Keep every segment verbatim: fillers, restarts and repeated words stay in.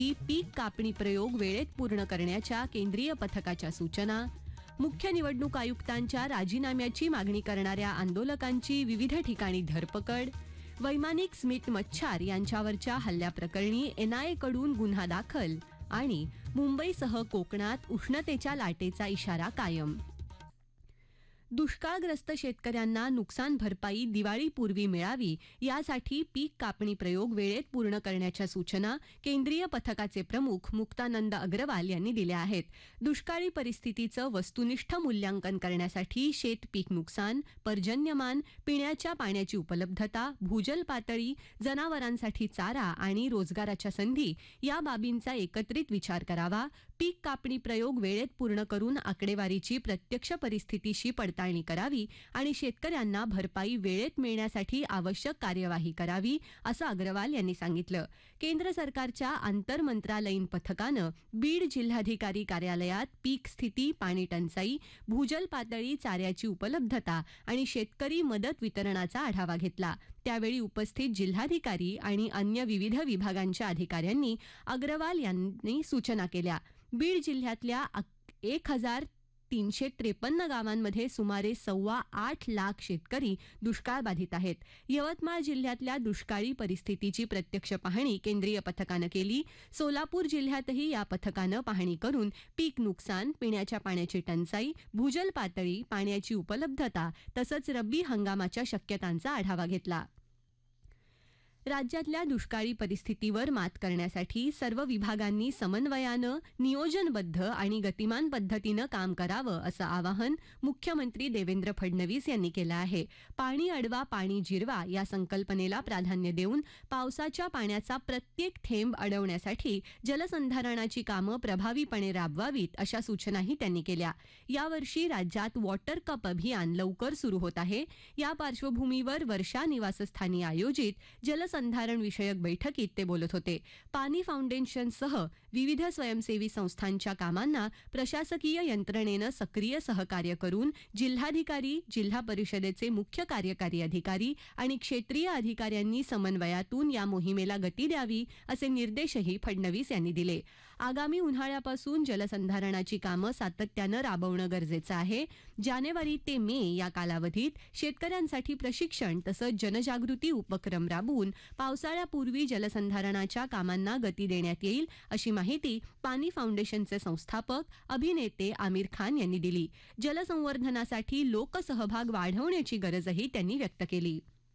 पीक कापणी प्रयोग वेळेत पूर्ण करण्याच्या केंद्रीय पथकाच्या सूचना. मुख्य निवडणूक आयुक्तांच्या राजीनाम्याची मागणी करणाऱ्या आंदोलकांची विविध ठिकाणी धरपकड. वैमानिक स्मित मच्छार यांच्यावरच्या हल्ल्याप्रकरणी एनआयएकडून गुन्हा दाखल. आणि मुंबईसह कोकणात उष्णतेच्या लाटेचा इशारा कायम. दुष्काळग्रस्त शेतकऱ्यांना नुकसान भरपाई दिवाळीपूर्वी मिळावी यासाठी पीक कापणी प्रयोग वेळेत पूर्ण करण्याच्या सूचना केंद्रीय पथकाचे प्रमुख मुक्तानंद अग्रवाल यांनी दिल्या आहेत. दुष्काळी परिस्थितीचं वस्तुनिष्ठ मूल्यांकन करण्यासाठी शेत पीक नुकसान, पर्जन्यमान, पिण्याच्या पाण्याची उपलब्धता, भूजल पातळी, जनावरांसाठी चारा आणि रोजगाराच्या संधी या बाबींचा एकत्रित विचार करावा. पीक कापणी प्रयोग वेळेत पूर्ण करून आकडेवारीची प्रत्यक्ष परिस्थितीशी पडताळणी करावी आणि शेतकऱ्यांना भरपाई वेळेत मिळण्यासाठी आवश्यक कार्यवाही करावी, असं अग्रवाल यांनी सांगितलं. केंद्र सरकारच्या आंतरमंत्रालयीन पथकानं बीड जिल्हाधिकारी कार्यालयात पीक स्थिती, पाणी टंचाई, भूजल पातळी, चाऱ्याची उपलब्धता आणि शेतकरी मदत वितरणाचा आढावा घेतला. त्यावेळी उपस्थित जिल्हाधिकारी आणि अन्य विविध विभागांच्या अधिकाऱ्यांनी अग्रवाल यांनी सूचना केल्या. बीड जिल्ह्यातल्या एक हजार तीनशे त्रेपन्न गावांमध्ये सुमारे सव्वा आठ लाख शेतकरी दुष्काळबाधित आहेत. यवतमाळ जिल्ह्यातल्या दुष्काळी परिस्थितीची प्रत्यक्ष पाहणी केंद्रीय पथकानं केली. सोलापूर जिल्ह्यातही या पथकानं पाहणी करून पीक नुकसान, पिण्याच्या पाण्याची टंचाई, भूजल पातळी, पाण्याची उपलब्धता तसंच रब्बी हंगामाच्या शक्यतांचा आढावा घेतला. राज्यातल्या दुष्काळी परिस्थितीवर मात करण्यासाठी सर्व विभागांनी समन्वयानं, नियोजनबद्ध आणि गतिमान पद्धतीनं काम करावं असं आवाहन मुख्यमंत्री देवेंद्र फडणवीस यांनी केलं आहे. पाणी अडवा, पाणी जिरवा या संकल्पनेला प्राधान्य देऊन पावसाच्या पाण्याचा प्रत्येक थेंब अडवण्यासाठी जलसंधारणाची कामं प्रभावीपणे राबवावीत अशा सूचनाही त्यांनी केल्या. यावर्षी राज्यात वॉटर कप अभियान लवकर सुरू होत आहे. या पार्श्वभूमीवर वर्षा निवासस्थानी आयोजित जल संधारण विषयक बैठकीत ते बोलत होते. पाणी फाउंडेशनसह विविध स्वयंसेवी संस्थांच्या कामांना प्रशासकीय यंत्रणेनं सक्रिय सहकार्य करून जिल्हाधिकारी, जिल्हा परिषदेचे मुख्य कार्यकारी अधिकारी आणि क्षेत्रीय अधिकाऱ्यांनी समन्वयातून या मोहिमेला गती द्यावी असे निर्देशही फडणवीस यांनी दिले. आगामी उन्हाळ्यापासून जलसंधारणाची कामं सातत्यानं राबवणं गरजेचं आहे. जानेवारी ते मे या कालावधीत शेतकऱ्यांसाठी प्रशिक्षण तसंच जनजागृती उपक्रम राबवून पावसाळ्यापूर्वी जलसंधारणाच्या कामांना गती देण्यात येईल अशी माहिती पाणी फाउंडेशनचे संस्थापक अभिनेते आमिर खान यांनी दिली. जलसंवर्धनासाठी लोकसहभाग वाढवण्याची गरजही त्यांनी व्यक्त केली.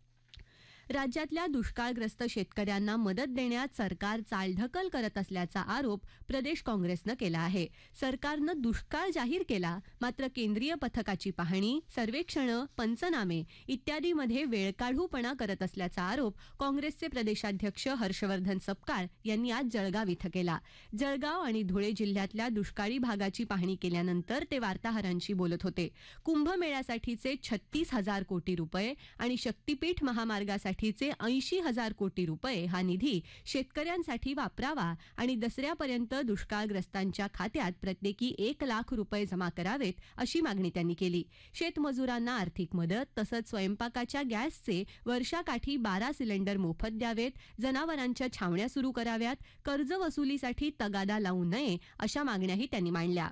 राज्यातल्या दुष्काळग्रस्त शेतकऱ्यांना मदत देण्यात सरकार चालढकल करत असल्याचा आरोप प्रदेश काँग्रेसनं केला आहे. सरकारनं दुष्काळ जाहीर केला, मात्र केंद्रीय पथकाची पाहणी, सर्वेक्षणं, पंचनामे इत्यादीमध्ये वेळकाढूपणा करत असल्याचा आरोप काँग्रेसचे प्रदेशाध्यक्ष हर्षवर्धन सपकाळ यांनी आज जळगाव इथं केला. जळगाव आणि धुळे जिल्ह्यातल्या दुष्काळी भागाची पाहणी केल्यानंतर ते वार्ताहरांशी बोलत होते. कुंभमेळ्यासाठीचे छत्तीस हजार कोटी रुपये आणि शक्तीपीठ महामार्गासाठी चे ऐंशी हजार कोटी रुपये हा निधी शेतकऱ्यांसाठी वापरावा आणि दसऱ्यापर्यंत दुष्काळग्रस्तांच्या खात्यात प्रत्येकी एक लाख रुपये जमा करावेत अशी मागणी त्यांनी केली. शेतमजुरांना आर्थिक मदत तसंच स्वयंपाकाच्या गॅसचे वर्षाकाठी बारा सिलेंडर मोफत द्यावेत, जनावरांच्या छावण्या सुरू कराव्यात, कर्ज वसुलीसाठी तगादा लावू नये अशा मागण्याही त्यांनी मांडल्या.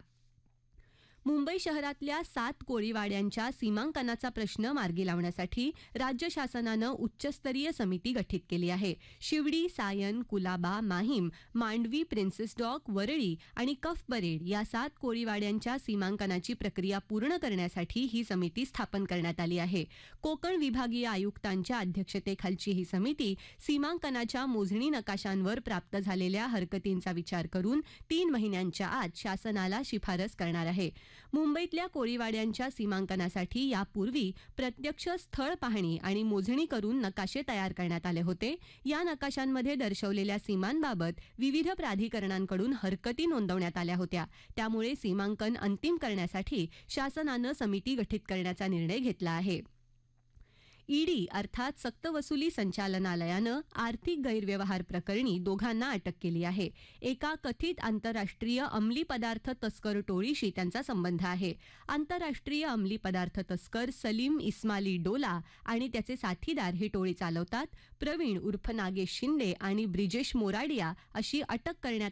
मुंबई शहरातल्या सात कोळीवाड्यांच्या सीमांकनाचा प्रश्न मार्गी लावण्यासाठी राज्य शासनानं उच्चस्तरीय समिती गठीत केली आहे. शिवडी, सायन, कुलाबा, माहीम, मांडवी, प्रिन्सेस डॉक, वरळी आणि कफ परेड या सात कोळीवाड्यांच्या सीमांकनाची प्रक्रिया पूर्ण करण्यासाठी ही समिती स्थापन करण्यात आली आहे. कोकण विभागीय आयुक्तांच्या अध्यक्षतेखालची ही समिती सीमांकनाच्या मोजणी नकाशांवर प्राप्त झालेल्या हरकतींचा विचार करून तीन महिन्यांच्या आत शासनाला शिफारस करणार आहे. मुंबईतल्या कोळीवाड्यांच्या सीमांकनासाठी यापूर्वी प्रत्यक्ष स्थळ पाहणी आणि मोजणी करून नकाशे तयार करण्यात आले होते. या नकाशांमध्ये दर्शवलेल्या सीमांबाबत विविध प्राधिकरणांकडून हरकती नोंदवण्यात आल्या होत्या. त्यामुळे सीमांकन अंतिम करण्यासाठी शासनानं समिती गठीत करण्याचा निर्णय घेतला आहे. ईडी अर्थात सक्तवसुली संचालनालयानं आर्थिक गैरव्यवहार प्रकरणी दोघांना अटक केली आहे. एका कथित आंतरराष्ट्रीय अंमली पदार्थ तस्कर टोळीशी त्यांचा संबंध आहे. आंतरराष्ट्रीय अंमली पदार्थ तस्कर सलीम इस्माली डोला आणि त्याचे साथीदार ही टोळी चालवतात. प्रवीण उर्फ नागेश शिंदे आणि ब्रिजेश मोराडिया अशी अटक करण्यात